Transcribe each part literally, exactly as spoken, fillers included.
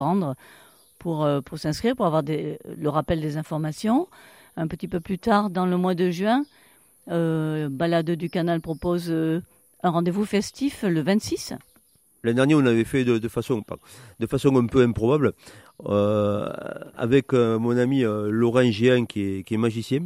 rendre pour, euh, pour s'inscrire, pour avoir des, le rappel des informations. Un petit peu plus tard, dans le mois de juin, euh, Balade du Canal propose euh, un rendez-vous festif le vingt-six. L'année dernière, on avait fait de, de, façon, de façon un peu improbable euh, avec euh, mon ami euh, Laurent Géant qui est, qui est magicien.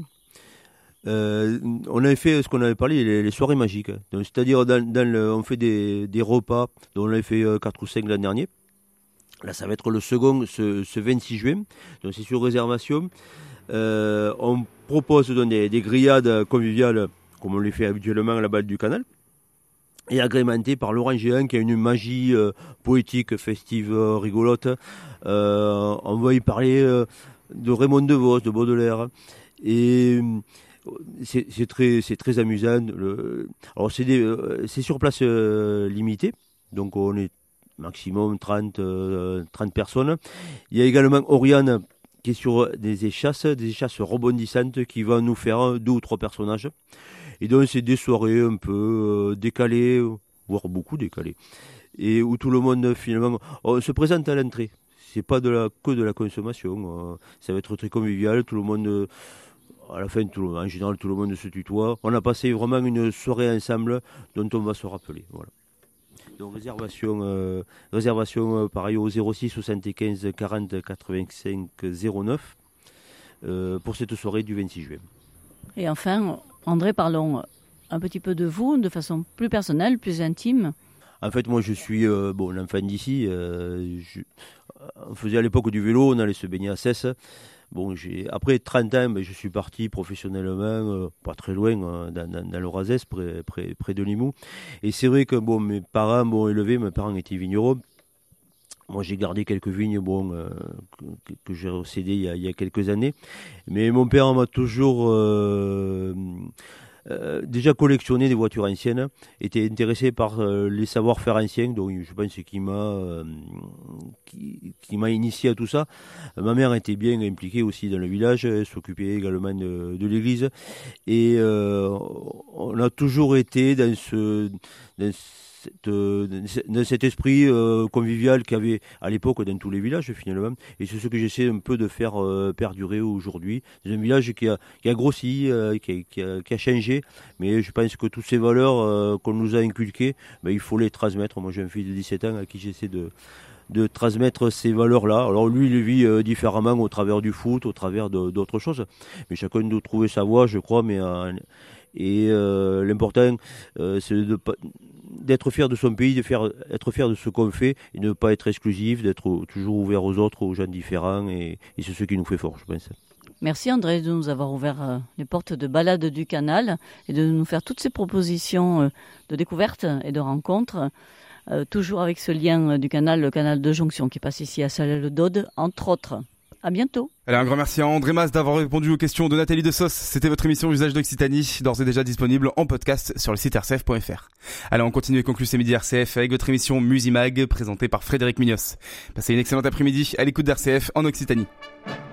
Euh, on avait fait ce qu'on avait parlé, les, les soirées magiques. Donc, c'est-à-dire, dans, dans le, on fait des, des repas, dont on avait fait euh, quatre ou cinq l'an dernier. Là, ça va être le second, ce, ce vingt-six juin. Donc, c'est sur réservation. Euh, on propose donc, des, des grillades conviviales, comme on les fait habituellement à la Balade du Canal, et agrémenté par Laurent Géant qui a une magie euh, poétique, festive, euh, rigolote. Euh, on va y parler euh, de Raymond DeVos, de Baudelaire. Et c'est, c'est, très, c'est très amusant. Le, alors c'est, des, euh, c'est sur place euh, limitée, donc on est maximum trente, euh, trente personnes. Il y a également Oriane qui est sur des échasses, des échasses rebondissantes qui vont nous faire deux ou trois personnages. Et donc c'est des soirées un peu euh, décalées, voire beaucoup décalées, et où tout le monde finalement on se présente à l'entrée. C'est pas de la, que de la consommation, euh, ça va être très convivial, tout le monde, euh, à la fin, tout le, en général tout le monde se tutoie. On a passé vraiment une soirée ensemble dont on va se rappeler. Voilà. Donc réservation, euh, réservation euh, pareil au zéro six soixante-quinze quarante quatre-vingt-cinq zéro neuf euh, pour cette soirée du vingt-six juin. Et enfin, André, parlons un petit peu de vous, de façon plus personnelle, plus intime. En fait, moi, je suis euh, bon, l'enfant d'ici. Euh, je, on faisait à l'époque du vélo, on allait se baigner à Cesse. Bon, j'ai, après trente ans, ben, je suis parti professionnellement, euh, pas très loin, euh, dans, dans, dans l'Orazès, près, près, près de Limoux. Et c'est vrai que bon, mes parents m'ont élevé, mes parents étaient vignerons. Moi, j'ai gardé quelques vignes bon, euh, que, que j'ai cédées il y, a, il y a quelques années. Mais mon père m'a toujours euh, euh, déjà collectionné des voitures anciennes, était intéressé par euh, les savoir-faire anciens. Donc, je pense qu'il m'a, euh, qui, qui m'a initié à tout ça. Ma mère était bien impliquée aussi dans le village, elle s'occupait également de, de l'église. Et euh, on a toujours été dans ce... Dans Cette, de cet esprit euh, convivial qu'il y avait à l'époque dans tous les villages finalement, et c'est ce que j'essaie un peu de faire euh, perdurer aujourd'hui. C'est un village qui a, qui a grossi, euh, qui, a, qui, a, qui a changé, mais je pense que toutes ces valeurs euh, qu'on nous a inculquées, ben, il faut les transmettre. Moi j'ai un fils de dix-sept ans à qui j'essaie de de transmettre ces valeurs-là. Alors lui, il les vit euh, différemment au travers du foot, au travers de, d'autres choses, mais chacun doit trouver sa voie, je crois, mais euh, et euh, l'important euh, c'est de, d'être fier de son pays, de faire, être fier de ce qu'on fait et de ne pas être exclusif, d'être toujours ouvert aux autres, aux gens différents, et, et c'est ce qui nous fait fort, je pense. Merci André de nous avoir ouvert euh, les portes de Balade du Canal et de nous faire toutes ces propositions euh, de découverte et de rencontres, euh, toujours avec ce lien euh, du canal, le canal de jonction qui passe ici à Salelles-d'Aude, entre autres. À bientôt. Allez, un grand merci à André Mas d'avoir répondu aux questions de Nathalie Dessos. C'était votre émission Usage d'Occitanie, d'ores et déjà disponible en podcast sur le site r c f point f r. Allez, on continue et conclut ces midis R C F avec votre émission Musimag, présentée par Frédéric Mignos. Passez une excellente après-midi à l'écoute d'R C F en Occitanie.